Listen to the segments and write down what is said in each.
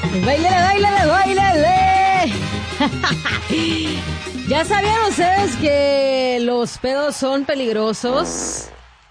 ¡Báilale, báilale, báilale! ¿Ya sabían ustedes que los pedos son peligrosos?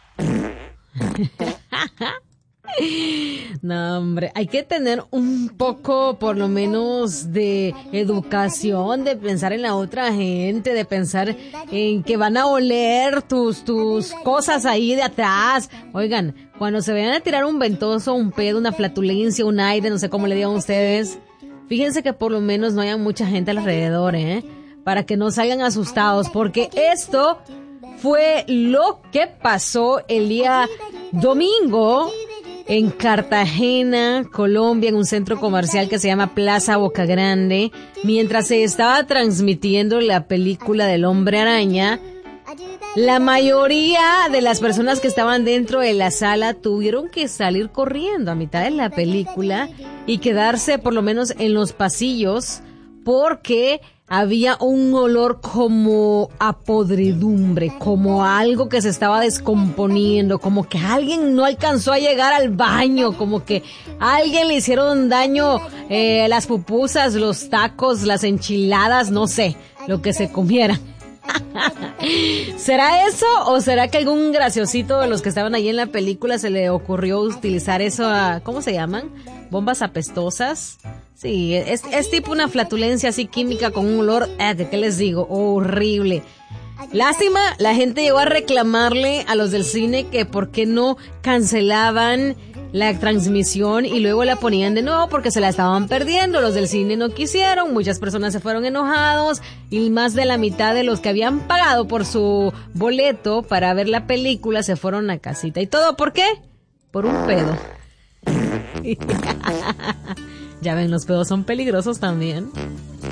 No, hombre, hay que tener un poco, por lo menos, de educación, de pensar en la otra gente, de pensar en que van a oler tus cosas ahí de atrás. Oigan, cuando se vayan a tirar un ventoso, un pedo, una flatulencia, un aire, no sé cómo le digan ustedes, fíjense que por lo menos no haya mucha gente alrededor, para que no salgan asustados, porque esto fue lo que pasó el día domingo en Cartagena, Colombia, en un centro comercial que se llama Plaza Boca Grande, mientras se estaba transmitiendo la película del Hombre Araña. La mayoría de las personas que estaban dentro de la sala tuvieron que salir corriendo a mitad de la película y quedarse por lo menos en los pasillos porque había un olor como a podredumbre, como a algo que se estaba descomponiendo, como que alguien no alcanzó a llegar al baño, como que a alguien le hicieron daño las pupusas, los tacos, las enchiladas, no sé, lo que se comiera. ¿Será eso o será que algún graciosito de los que estaban ahí en la película se le ocurrió utilizar eso a, ¿cómo se llaman? Bombas apestosas. Sí, es tipo una flatulencia así química con un olor, ¿qué les digo? Horrible. Lástima, la gente llegó a reclamarle a los del cine que por qué no cancelaban la transmisión y luego la ponían de nuevo porque se la estaban perdiendo. Los del cine no quisieron, muchas personas se fueron enojados y más de la mitad de los que habían pagado por su boleto para ver la película se fueron a casita. ¿Y todo por qué? Por un pedo. Ya ven, los pedos son peligrosos también.